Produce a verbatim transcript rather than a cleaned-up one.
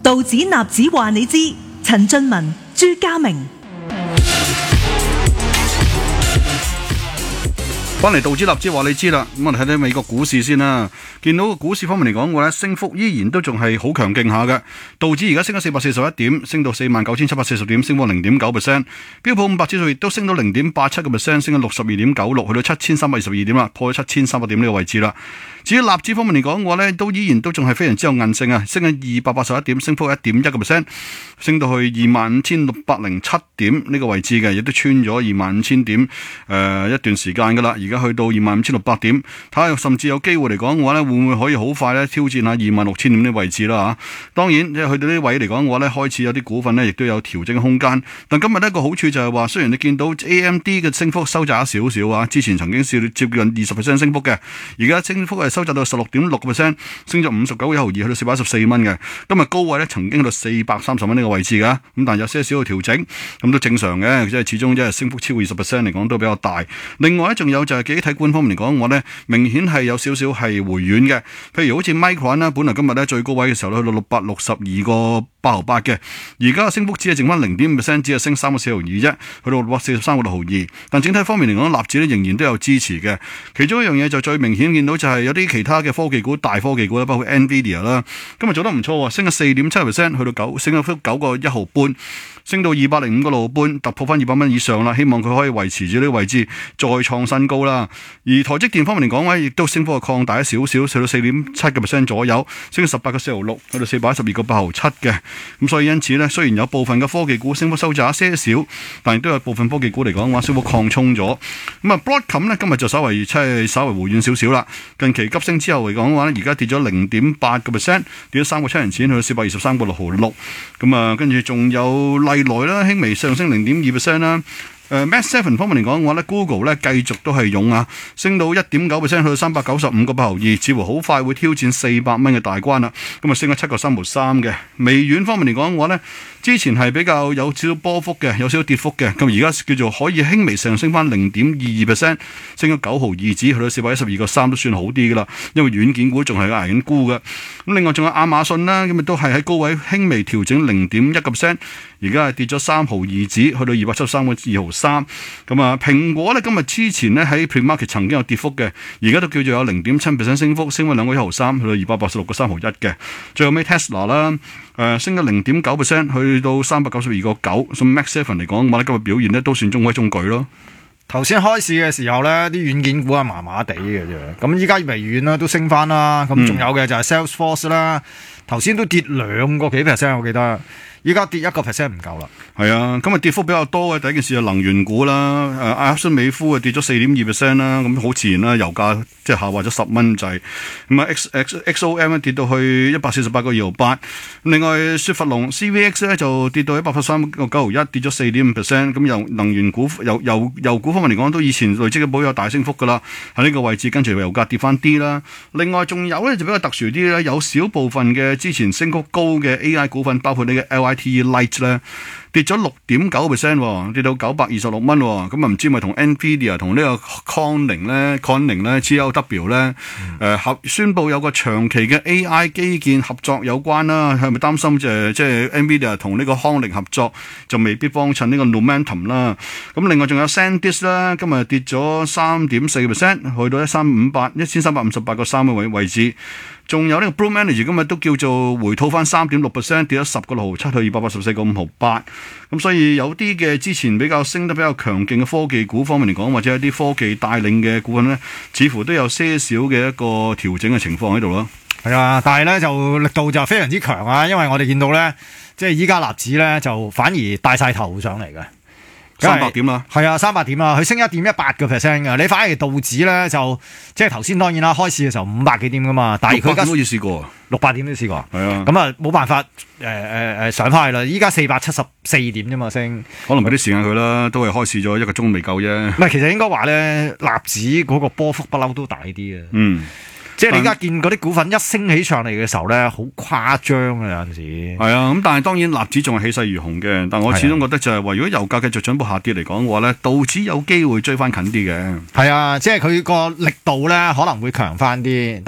道指納指話你知，陳俊文、朱家明。 翻嚟道指納指話你知啦，咁我哋睇睇美國股市先啦。見到個股市方面嚟講嘅話咧，升幅依然都仲係好強勁下嘅。道指而家升咗四百四十一點，升到四萬九千七百四十點，升幅零點九 percent。標普五百指數亦都升到零點八七個 percent，升咗六十二點九六，去到七千三百二十二點啦，破咗七千三百點呢個位置啦。至於納指方面嚟講嘅話咧，都依然都仲係非常之有韌性啊，升咗二百八十一點，升幅一點一個 percent，升到去二萬五千六百零七點呢個位置嘅，亦都穿咗二萬五千點誒、呃、一段時間噶啦。而家去到二萬五千六百點，睇下甚至有機會嚟講嘅話咧，會唔會可以好快咧挑戰下二萬六千點呢個位置啦嚇？當然，即係去到呢啲位嚟講嘅話咧，開始有啲股份咧，亦都有調整嘅空間。但今日呢個好處就係話，雖然你見到 A M D 嘅升幅收窄咗少少啊，之前曾經試到接近二十 percent 升幅嘅，而家升幅係收窄到十六點六個 percent， 升咗五十九個一毫二，去到四百一十四蚊嘅。今日高位咧曾經去到四百三十蚊呢個位置㗎，咁但有些少嘅調整，咁都正常嘅，即係始終即係升幅超過二十 percent 嚟講都比較大。另外咧，仲有就係記憶體股方面嚟講，我咧明顯係有少少係回軟嘅。譬如好似 Micron 啦，本來今日咧最高位嘅時候咧去到六百六十二個八毫八嘅，而家嘅升幅只係剩翻零點五 percent， 只係升三個四毫二啫，去到六百四十三個六毫二。但整體方面嚟講，納指咧仍然都有支持嘅。其中一樣嘢就最明顯見到就係有啲其他嘅科技股、大科技股啦，包括 Nvidia 啦，今日做得唔錯，升咗四點七 percent， 去到九，升咗九個一毫半，升到二百零五個六毫半，突破翻二百蚊以上啦。希望佢可以維持住呢個位置，再創新高啦。而台積電方面嚟講咧，亦都升幅係擴大咗少少，去到四點七個 percent 左右，升咗十八個四毫六，去到四百一十二個八毫七嘅。咁所以因此咧，雖然有部分嘅科技股升幅收窄一些少，但亦都有部分科技股嚟講嘅話，升幅擴充咗。咁啊 ，Broadcom 咧今日就稍微即係稍微回軟少少啦。近期急升之後嚟講嘅話咧，而家跌咗零點八個 percent， 跌咗三個七人錢，去到四百二十三個六毫六。咁啊，跟住仲有麗來啦，輕微上升零點二 percent 啦。誒 Mac Seven 方面嚟講嘅話咧 ，Google 咧繼續都係勇啊，升到一點九 percent， 去到三百九十五個八毫二，似乎好快會挑戰四百蚊嘅大關啦。咁啊，升咗七個三毫三嘅。微軟方面嚟講嘅話咧，之前係比較有少少波幅嘅，有少少跌幅嘅，咁而家叫做可以輕微上升翻零點二二 percent， 升咗九毫二子，去到四百一十二個三都算好啲噶啦。因為軟件股仲係捱緊沽嘅。咁另外仲有亞馬遜啦，咁啊都係喺高位輕微調整零點一個 percent， 而家係跌咗三毫二子，去到二百七十三個二毫三。咁啊，蘋果咧今日之前咧喺 pre-market 曾經有跌幅嘅，而家都叫做有零點七 percent 升幅，升咗兩個一毫三，去到二百八十六個三毫一嘅。最後尾 Tesla 啦，誒、呃、升咗零點九 percent， 去到三百九十二個九。咁 Mac Seven 嚟講，我覺得今日表現咧都算中規中矩咯。 頭先開市嘅時候咧，啲軟件股係麻麻地嘅啫。咁依家微軟啦都升翻啦，咁仲有嘅就係 Salesforce 啦，頭先都跌兩個幾 percent， 我記得。依家跌一個 percent 唔夠啦，係啊，咁啊跌幅比較多嘅第一件事就能源股啦，誒埃克森美孚啊跌咗四點二 percent 啦，咁好自然啦，油價即係下滑咗十蚊就係，咁啊 X X X O M 咧跌到去一百四十八個二毫八，另外雪佛龍 C V X 咧就跌到一百八十三個九毫一，跌咗四點五 percent， 咁由能源股油油油股方面嚟講，都以前累積嘅保有大升幅噶啦，喺呢個位置跟住油價跌翻啲啦，另外仲有咧就比較特殊啲咧，有少部分嘅之前升幅高嘅 A I 股份，包括呢個 L I T E Light 咧跌咗六點九 percent， 跌到九百二十六蚊，咁啊唔知咪同 Nvidia 同呢個 Corning 咧 Corning 咧 G L W 咧誒合宣佈有個長期嘅 A I 基建合作有關啦，係咪擔心就係即係 Nvidia 同呢個康寧合作就未必幫襯呢個 Lumentum 啦？咁另外仲有 SanDisk 啦，今日跌咗三點四 percent， 去到一三五八一千三百五十八個三嘅位位置。仲有呢個 Blue Manager 今日都叫做回吐翻三點六 percent， 跌咗十個六毫七去二百八十四個五毫八。咁所以有啲嘅之前比較升得比較強勁嘅科技股方面嚟講，或者一啲科技帶領嘅股份咧，似乎都有些少嘅一個調整嘅情況喺度咯。 係啊，但係咧就力度就非常之強啊，因為我哋見到咧，即係依家納指咧就反而帶晒頭上嚟嘅。 三百點啦， 係啊，三百點啊，佢升一點一八個 percent 嘅。你反而道指咧就即係頭先當然啦，開市嘅時候五百幾點噶嘛，但係佢而家好似試過， 六百點都試過， 係啊， 咁啊冇辦法誒誒誒上翻去啦。依家四百七十四點啫嘛升， 可能俾啲時間佢啦，都係開市咗一個鐘未夠啫。 唔係，其實應該話咧，納指嗰個波幅不嬲都大啲嘅。 嗯。 即係你而家見嗰啲股份一升起上嚟嘅時候咧，好誇張啊！有陣時係啊，咁但係當然納指仲係氣勢如虹嘅，但我始終覺得就係話，如果油價繼續進一步下跌嚟講嘅話咧，道指有機會追翻近啲嘅。 係啊，即係佢個力度咧可能會強翻啲。